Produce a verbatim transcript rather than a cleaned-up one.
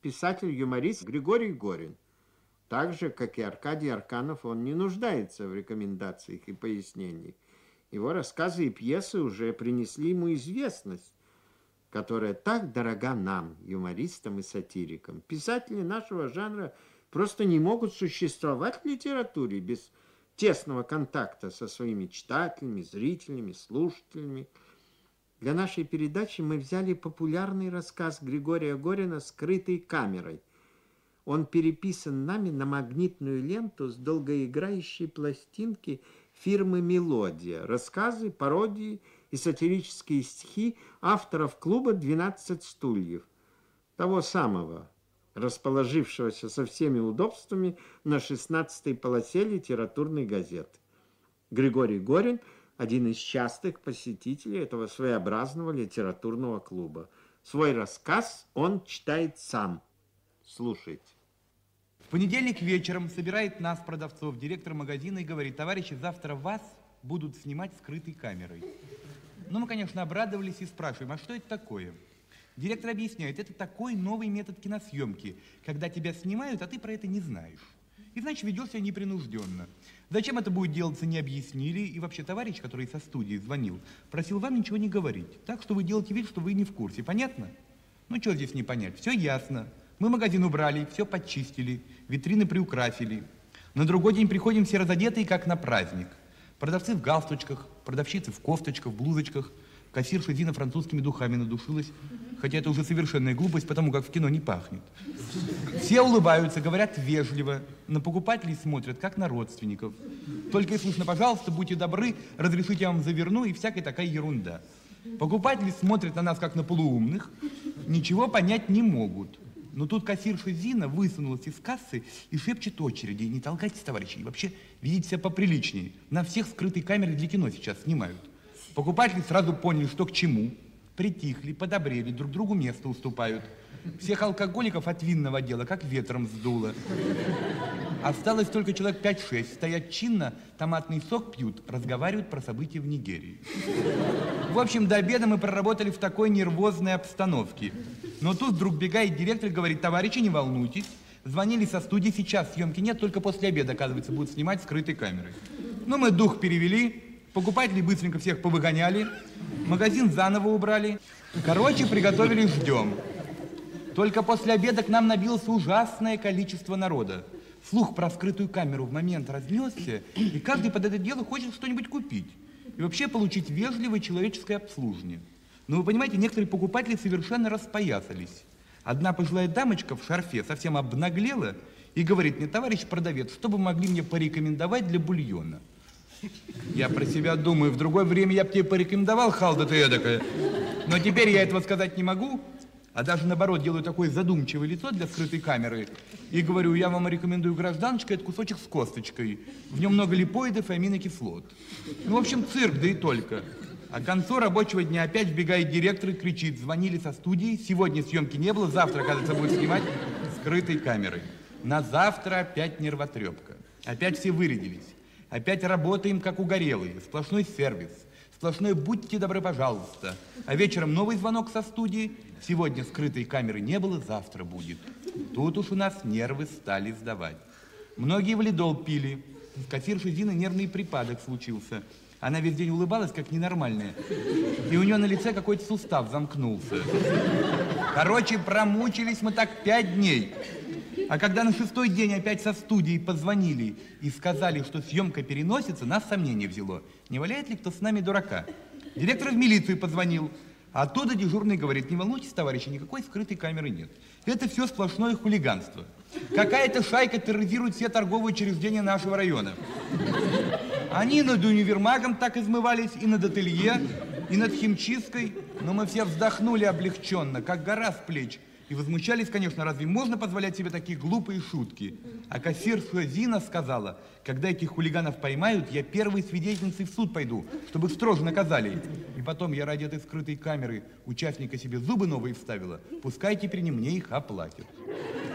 писатель-юморист Григорий Горин. Так же, как и Аркадий Арканов, он не нуждается в рекомендациях и пояснениях. Его рассказы и пьесы уже принесли ему известность, которая так дорога нам, юмористам и сатирикам. Писатели нашего жанра просто не могут существовать в литературе без тесного контакта со своими читателями, зрителями, слушателями. Для нашей передачи мы взяли популярный рассказ Григория Горина «Скрытой камерой». Он переписан нами на магнитную ленту с долгоиграющей пластинки фирмы «Мелодия». Рассказы, пародии и сатирические стихи авторов клуба «двенадцать стульев», того самого, расположившегося со всеми удобствами на шестнадцатой полосе литературной газеты. Григорий Горин – один из частых посетителей этого своеобразного литературного клуба. Свой рассказ он читает сам. Слушайте. В понедельник вечером собирает нас, продавцов, директор магазина и говорит: товарищи, завтра вас будут снимать скрытой камерой. Ну, мы, конечно, обрадовались и спрашиваем, а что это такое? Директор объясняет, это такой новый метод киносъемки, когда тебя снимают, а ты про это не знаешь. И, значит, ведешь себя непринужденно. Зачем это будет делаться, не объяснили. И вообще товарищ, который со студии звонил, просил вам ничего не говорить. Так что вы делаете вид, что вы не в курсе. Понятно? Ну, что здесь не понять? Все ясно. Мы магазин убрали, все подчистили, витрины приукрасили. На другой день приходим все разодетые, как на праздник. Продавцы в галстучках, продавщицы в кофточках, в блузочках. Кассирша Зина французскими духами надушилась. Хотя это уже совершенная глупость, потому как в кино не пахнет. Все улыбаются, говорят вежливо. На покупателей смотрят, как на родственников. Только и слышно: пожалуйста, будьте добры, разрешите, я вам заверну, и всякая такая ерунда. Покупатели смотрят на нас, как на полуумных, ничего понять не могут. Но тут кассирша Зина высунулась из кассы и шепчет очереди: не толкайтесь, товарищи, и вообще ведите себя поприличнее. На всех скрытые камеры для кино сейчас снимают. Покупатели сразу поняли, что к чему. Притихли, подобрели, друг другу место уступают. Всех алкоголиков от винного дела как ветром сдуло. Осталось только человек пять-шесть. Стоят чинно, томатный сок пьют, разговаривают про события в Нигерии. В общем, до обеда мы проработали в такой нервозной обстановке. Но тут вдруг бегает директор и говорит: товарищи, не волнуйтесь. Звонили со студии, сейчас съемки нет, только после обеда, оказывается, будут снимать скрытой камерой. Ну, мы дух перевели. Покупателей быстренько всех повыгоняли, магазин заново убрали. Короче, приготовили, ждем. Только после обеда к нам набилось ужасное количество народа. Слух про скрытую камеру в момент разнесся, и каждый под это дело хочет что-нибудь купить. И вообще получить вежливое человеческое обслуживание. Но вы понимаете, некоторые покупатели совершенно распоясались. Одна пожилая дамочка в шарфе совсем обнаглела и говорит мне: товарищ продавец, что бы могли мне порекомендовать для бульона? Я про себя думаю, в другое время я бы тебе порекомендовал, халда ты эдакая. Но теперь я этого сказать не могу, а даже наоборот делаю такое задумчивое лицо для скрытой камеры и говорю: я вам рекомендую, гражданочка, это кусочек с косточкой. В нем много липоидов и аминокислот. Ну, в общем, цирк, да и только. А к концу рабочего дня опять вбегает директор и кричит: звонили со студии, сегодня съемки не было, завтра, кажется, будет снимать скрытой камерой. На завтра опять нервотрепка. Опять все вырядились. Опять работаем, как угорелые. Сплошной сервис. Сплошной «будьте добры, пожалуйста». А вечером новый звонок со студии. Сегодня скрытой камеры не было, завтра будет. Тут уж у нас нервы стали сдавать. Многие валидол пили. С кассиршей Зины нервный припадок случился. Она весь день улыбалась, как ненормальная. И у нее на лице какой-то сустав замкнулся. Короче, промучились мы так пять дней. А когда на шестой день опять со студии позвонили и сказали, что съемка переносится, нас сомнение взяло. Не валяет ли кто с нами дурака? Директор в милицию позвонил. А оттуда дежурный говорит: не волнуйтесь, товарищи, никакой скрытой камеры нет. Это все сплошное хулиганство. Какая-то шайка терроризирует все торговые учреждения нашего района. Они над универмагом так измывались, и над ателье, и над химчисткой. Но мы все вздохнули облегченно, как гора с плеч. И возмущались, конечно, разве можно позволять себе такие глупые шутки? А кассирша Зина сказала: когда этих хулиганов поймают, я первой свидетельницей в суд пойду, чтобы их строже наказали. И потом я ради этой скрытой камеры участника себе зубы новые вставила. Пускай теперь не мне их оплатят.